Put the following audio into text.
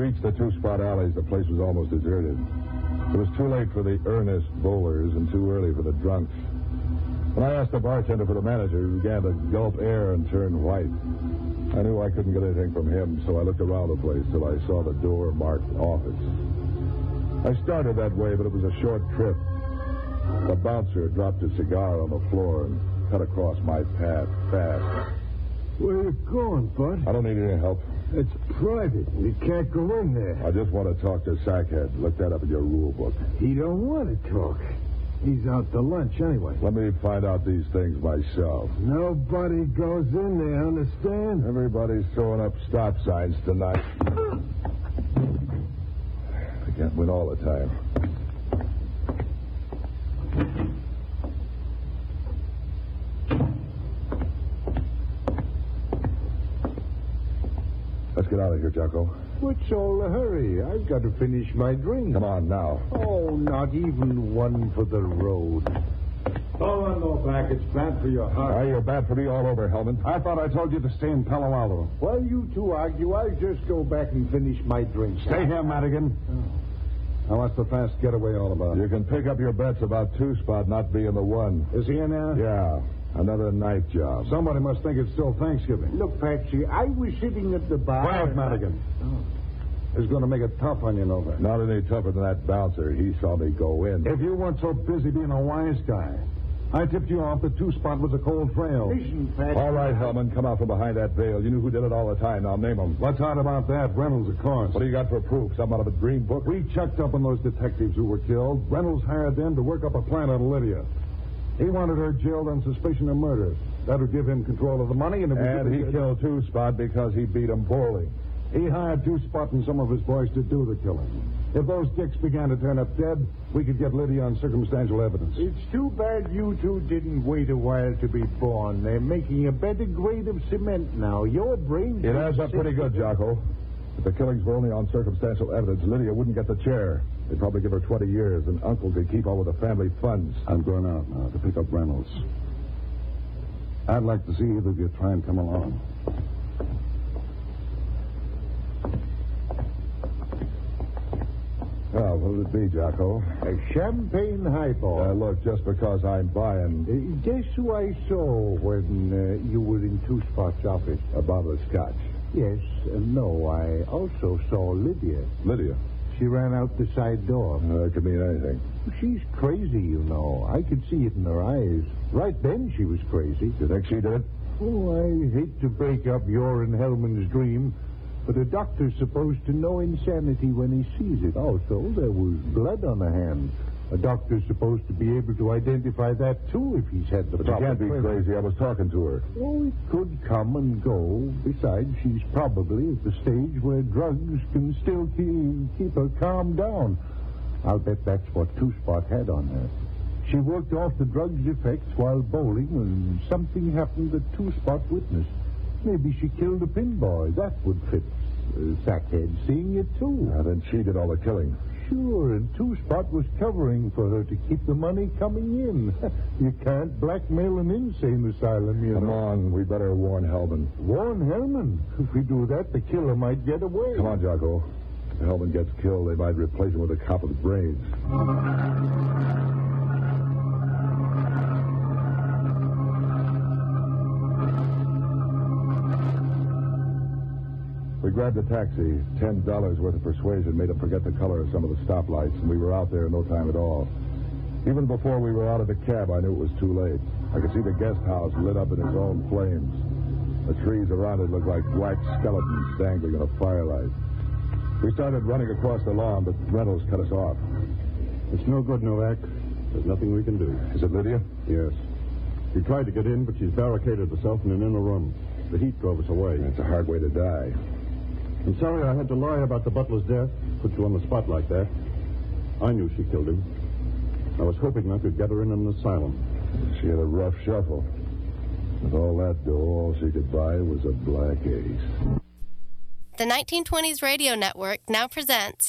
reached the two-spot alleys, the place was almost deserted. It was too late for the earnest bowlers and too early for the drunks. When I asked the bartender for the manager, he began to gulp air and turn white. I knew I couldn't get anything from him, so I looked around the place till I saw the door marked office. I started that way, but it was a short trip. The bouncer dropped his cigar on the floor and cut across my path fast. Where you going, Bud? I don't need any help. It's private. You can't go in there. I just want to talk to Sackhead. Look that up in your rule book. He don't want to talk. He's out to lunch anyway. Let me find out these things myself. Nobody goes in there, understand? Everybody's throwing up stop signs tonight. I can't win all the time. Let's get out of here, Jocko. What's all the hurry? I've got to finish my drink. Come on, now. Oh, not even one for the road. Don't run no back. It's bad for your heart. You're bad for me all over, Hellman. I thought I told you to stay in Palo Alto. While you two argue, I'll just go back and finish my drink. Stay here, Madigan. Now, what's the fast getaway all about? You can pick up your bets about two-spot not being the one. Is he in there? Yeah, another night job. Somebody must think it's still Thanksgiving. Look, Patsy, I was sitting at the bar. Quiet, Madigan. He's going to make it tough on you, know that. Not any tougher than that bouncer. He saw me go in. If you weren't so busy being a wise guy, I tipped you off that two-spot was a cold trail. Listen, Patsy. All right, Hellman, come out from behind that veil. You knew who did it all the time. Now, name them. What's hard about that? Reynolds, of course. What do you got for proof? Something out of a dream book? We checked up on those detectives who were killed. Reynolds hired them to work up a plan on Lydia. He wanted her jailed on suspicion of murder. That would give him control of the money, and he killed two-spot because he beat him bowling. He hired two-spot and some of his boys to do the killing. If those dicks began to turn up dead, we could get Lydia on circumstantial evidence. It's too bad you two didn't wait a while to be born. They're making a better grade of cement now. Your brain... It adds up pretty good, Jocko. If the killings were only on circumstantial evidence, Lydia wouldn't get the chair. They'd probably give her 20 years, and Uncle could keep all of the family funds. I'm going out now to pick up Reynolds. I'd like to see either of you try and come along. Well, what'll it be, Jocko? A champagne highball. Look, just because I'm buying... Guess who I saw when you were in Two-Spot's office? A bottle of scotch. Yes. No, I also saw Lydia. Lydia? She ran out the side door. That could mean anything. She's crazy, you know. I could see it in her eyes. Right then she was crazy. You think she did? Oh, I hate to break up your and Hellman's dream, but a doctor's supposed to know insanity when he sees it. Also, there was blood on the hand. A doctor's supposed to be able to identify that, too, if he's had the But you proper can't be training. crazy. I was talking to her. Oh, it could come and go. Besides, she's probably at the stage where drugs can still keep her calm down. I'll bet that's what Two-Spot had on her. She worked off the drug's effects while bowling when something happened that Two-Spot witnessed. Maybe she killed a pinboy. That would fit. Sackhead seeing it, too. Then she did all the killing. Sure, and Two-Spot was covering for her to keep the money coming in. You can't blackmail an insane asylum, you Come know. on, we better warn Hellman. Warn Hellman. If we do that, the killer might get away. Come on, Jocko. If Hellman gets killed, they might replace him with a cop with brains. We grabbed a taxi. $10 worth of persuasion made him forget the color of some of the stoplights, and we were out there in no time at all. Even before we were out of the cab, I knew it was too late. I could see the guest house lit up in its own flames. The trees around it looked like black skeletons dangling in the firelight. We started running across the lawn, but Reynolds cut us off. It's no good, Novak. There's nothing we can do. Is it Lydia? Yes. She tried to get in, but she's barricaded herself in an inner room. The heat drove us away. It's a hard way to die. I'm sorry I had to lie about the butler's death, put you on the spot like that. I knew she killed him. I was hoping I could get her in an asylum. She had a rough shuffle. With all that dough, all she could buy was a black ace. The 1920s Radio Network now presents